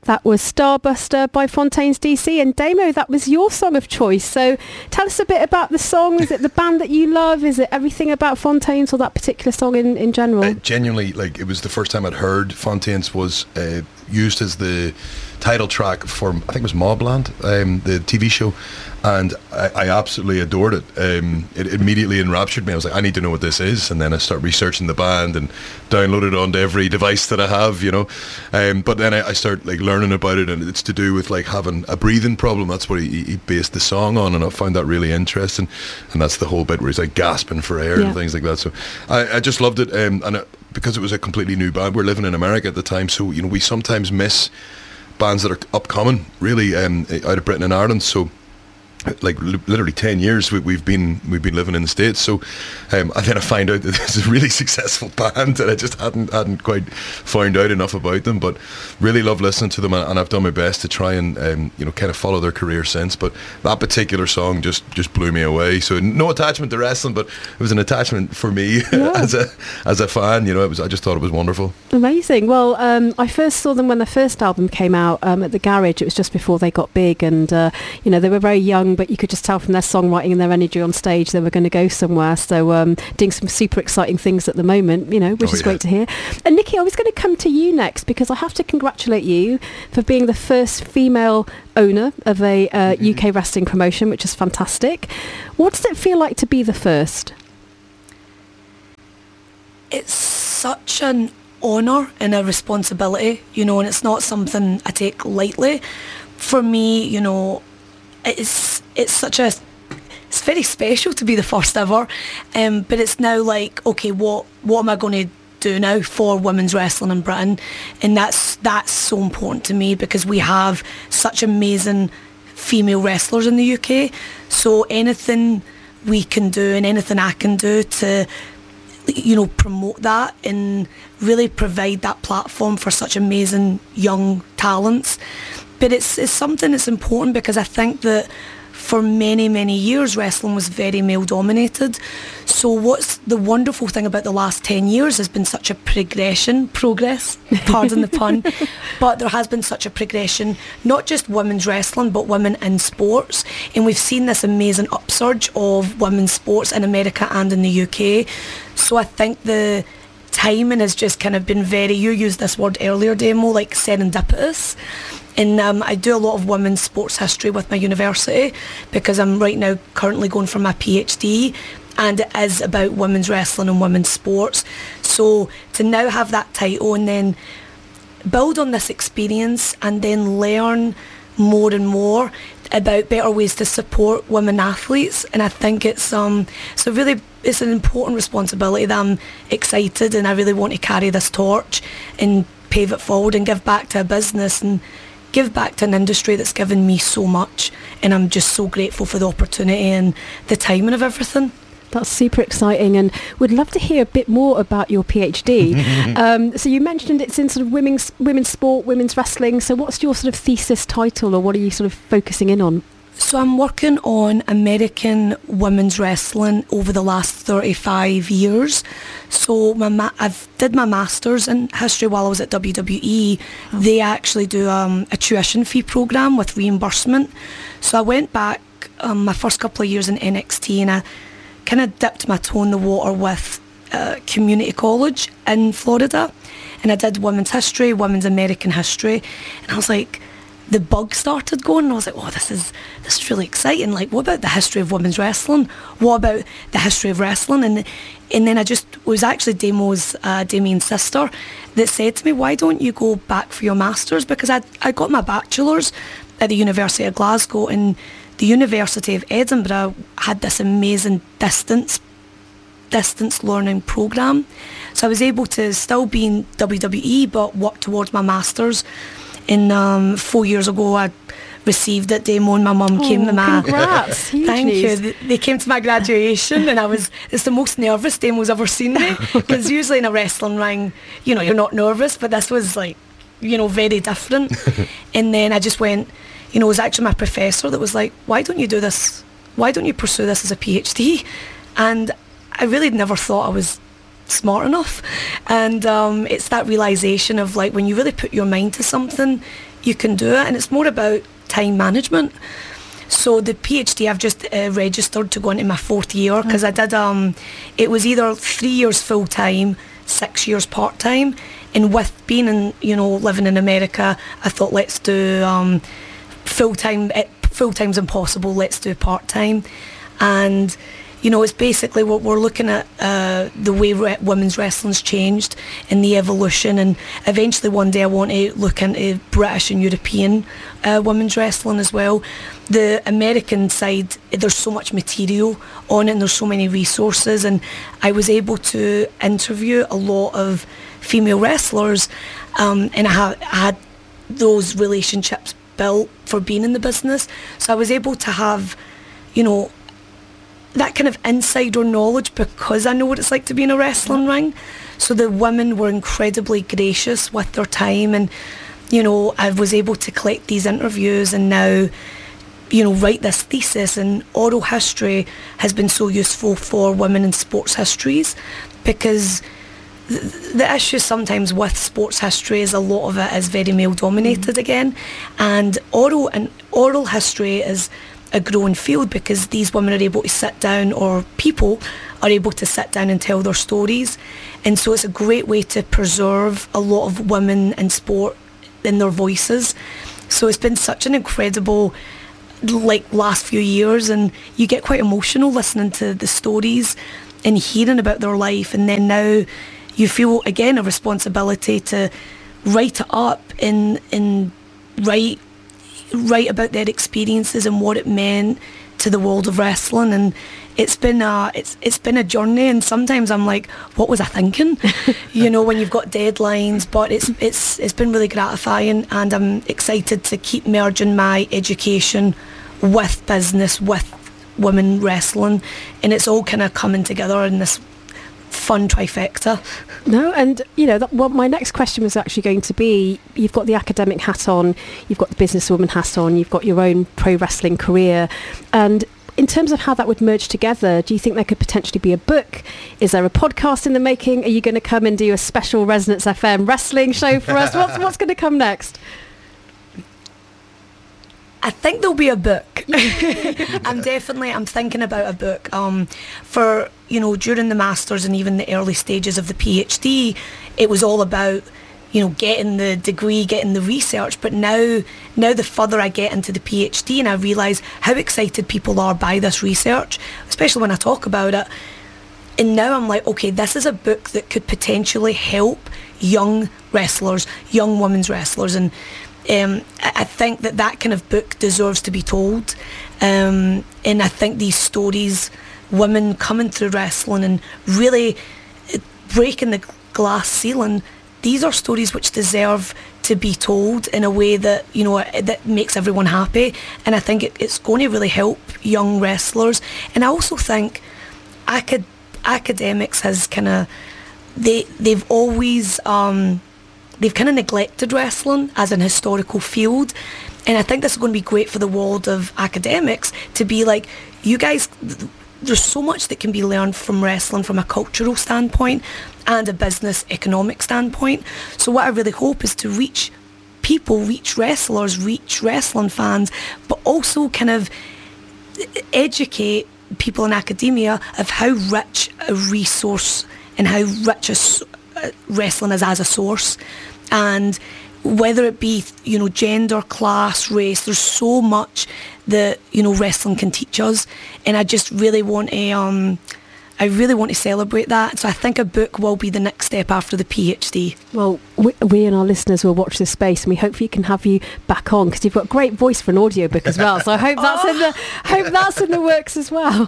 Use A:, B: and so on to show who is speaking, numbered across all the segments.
A: That was Starbuster by Fontaines DC, and Damo, that was your song of choice. So tell us a bit about the song. Is it the band that you love? Is it everything about Fontaines, or that particular song in general?
B: Genuinely, like, it was the first time I'd heard Fontaines was used as the title track for, I think it was Mobland, the TV show, and I absolutely adored it. It immediately enraptured me. I was like, I need to know what this is, and then I start researching the band and download it onto every device that I have, you know. But then I start like learning about it, and it's to do with like having a breathing problem. That's what he based the song on, and I found that really interesting. And that's the whole bit where he's like gasping for air and things like that. So I just loved it, because it was a completely new band. We're living in America at the time, so you know we sometimes miss bands that are upcoming, really, out of Britain and Ireland. So like literally 10 years we've been living in the States, so and then I find out that this is a really successful band, and I just hadn't quite found out enough about them, but really love listening to them, and I've done my best to try and kind of follow their career since. But that particular song just blew me away. So no attachment to wrestling, but it was an attachment for me as a fan. You know, I just thought it was wonderful.
A: Amazing. Well, I first saw them when their first album came out at the Garage. It was just before they got big, and they were very young, but you could just tell from their songwriting and their energy on stage they were going to go somewhere. So doing some super exciting things at the moment, which is great to hear. And Nikki, I was going to come to you next, because I have to congratulate you for being the first female owner of a UK wrestling promotion, which is fantastic. What does it feel like to be the first? It's
C: such an honour and a responsibility, and it's not something I take lightly. For me, it's very special to be the first ever, but it's now like, okay, what am I going to do now for women's wrestling in Britain? And that's so important to me, because we have such amazing female wrestlers in the UK. So anything we can do and anything I can do to promote that and really provide that platform for such amazing young talents. But it's something that's important, because I think that for many, many years wrestling was very male dominated. So what's the wonderful thing about the last 10 years has been such a progress, pardon the pun, but there has been such a progression, not just women's wrestling, but women in sports. And we've seen this amazing upsurge of women's sports in America and in the UK. So I think the timing has just kind of been you used this word earlier, Damo, like serendipitous. And I do a lot of women's sports history with my university, because I'm right now currently going for my PhD, and it is about women's wrestling and women's sports. So to now have that title and then build on this experience and then learn more and more about better ways to support women athletes, and I think it's an important responsibility that I'm excited, and I really want to carry this torch and pave it forward and give back to a business and give back to an industry that's given me so much, and I'm just so grateful for the opportunity and the timing of everything. That's super exciting, and would love to hear a bit more about your PhD. So you mentioned it's in sort of women's sport, women's wrestling. So what's your sort of thesis title, or what are you sort of focusing in on? So I'm working on American women's wrestling over the last 35 years. So I've did my master's in history while I was at WWE. Oh. They actually do a tuition fee program with reimbursement. So I went back my first couple of years in NXT, and I kind of dipped my toe in the water with community college in Florida, and I did women's history, women's American history, and I was like, the bug started going, and I was like, oh, this is really exciting. Like, what about the history of women's wrestling? What about the history of wrestling? And then it was actually Damien's sister that said to me, why don't you go back for your master's? Because I got my bachelor's at the University of Glasgow, and the University of Edinburgh had this amazing distance learning programme. So I was able to still be in WWE but work towards my master's. And 4 years ago I received it, Damo, and my mum came to my... Congrats! Thank you. They came to my graduation, and it's the most nervous Damo's ever seen me, because usually in a wrestling ring, you're not nervous, but this was like, very different. And then I just went, it was actually my professor that was like, why don't you do this? Why don't you pursue this as a PhD? And I really never thought I was smart enough, and it's that realisation of like, when you really put your mind to something, you can do it, and it's more about time management. So the PhD, I've just registered to go into my 4th year, because I did, it was either 3 years full-time, 6 years part-time, and with being in, living in America, I thought, let's do full-time. Full-time's impossible, let's do part-time. And it's basically what we're looking at, the way women's wrestling's changed and the evolution, and eventually one day I want to look into British and European women's wrestling as well. The American side, there's so much material on it and there's so many resources, and I was able to interview a lot of female wrestlers, and I had those relationships built for being in the business, so I was able to have, that kind of insider knowledge, because I know what it's like to be in a wrestling ring. So the women were incredibly gracious with their time, and I was able to collect these interviews and now write this thesis. And oral history has been so useful for women in sports histories, because the issue sometimes with sports history is a lot of it is very male dominated again, and oral history is a growing field, because these women are able to sit down, or people are able to sit down and tell their stories. And so it's a great way to preserve a lot of women in sport in their voices. So it's been such an incredible last few years, and you get quite emotional listening to the stories and hearing about their life, and then now you feel again a responsibility to write it up and write about their experiences and what it meant to the world of wrestling. And it's been a journey, and sometimes I'm like, what was I thinking? When you've got deadlines, but it's been really gratifying, and I'm excited to keep merging my education with business, with women wrestling, and it's all kind of coming together in this fun trifecta.
A: No, and my next question was actually going to be, you've got the academic hat on, you've got the businesswoman hat on, you've got your own pro wrestling career, and in terms of how that would merge together, do you think there could potentially be a book? Is there a podcast in the making? Are you going to come and do a special Resonance FM wrestling show for us? What's going to come next?
C: I think there'll be a book. I'm thinking about a book. For, during the Masters and even the early stages of the PhD, it was all about, getting the degree, getting the research. But now the further I get into the PhD and I realise how excited people are by this research, especially when I talk about it. And now I'm like, okay, this is a book that could potentially help young wrestlers, young women's wrestlers. And I think that kind of book deserves to be told, and I think these stories, women coming through wrestling and really breaking the glass ceiling, these are stories which deserve to be told in a way that that makes everyone happy. And I think it's going to really help young wrestlers. And I also think academics has kind of they've always they've kind of neglected wrestling as an historical field, and I think this is going to be great for the world of academics to be like, you guys, there's so much that can be learned from wrestling from a cultural standpoint and a business economic standpoint. So what I really hope is to reach people, reach wrestlers, reach wrestling fans, but also kind of educate people in academia of how rich a resource and how rich wrestling is as a source. And whether it be gender, class, race, there's so much that wrestling can teach us, and I just really want to celebrate that. So I think a book will be the next step after the PhD.
A: Well, we and our listeners will watch this space, and we hopefully can have you back on, because you've got a great voice for an audiobook as well. So I hope that's in the works as well.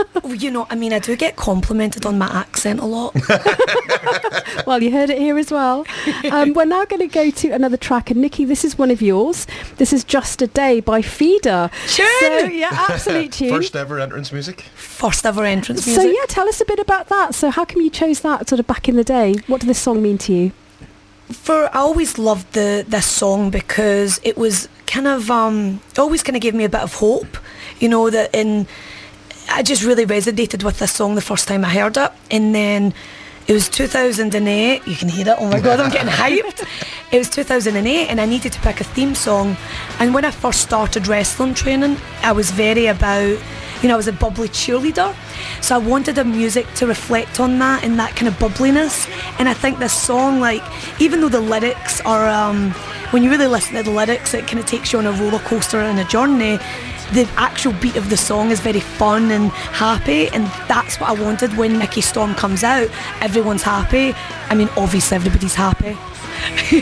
C: I do get complimented on my accent a lot.
A: Well, you heard it here as well. We're now going to go to another track, and Nikki, this is one of yours. This is Just a Day by Feeder.
C: Sure.
A: So, yeah, absolute tune.
B: First ever entrance music.
C: music.
A: So yeah, tell us a bit about that. So how come you chose that sort of back in the day? What did this song mean to you?
C: I always loved this song because it was kind of always kind of gave me a bit of hope, I just really resonated with this song the first time I heard it, and then It was 2008. You can hear it. Oh my God, I'm getting hyped. It was 2008 and I needed to pick a theme song. And when I first started wrestling training, I was very about, I was a bubbly cheerleader. So I wanted the music to reflect on that and that kind of bubbliness. And I think this song, like, even though the lyrics are, when you really listen to the lyrics, it kind of takes you on a roller coaster and a journey. The actual beat of the song is very fun and happy, and that's what I wanted when Nikki Storm comes out. Everyone's happy. I mean, obviously everybody's happy.